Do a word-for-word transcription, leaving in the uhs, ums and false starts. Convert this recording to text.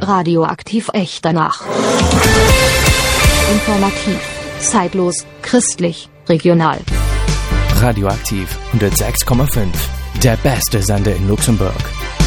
Radioaktiv echt danach. Informativ, zeitlos, christlich, regional. Radioaktiv hundertsechs Komma fünf. Der beste Sender in Luxemburg.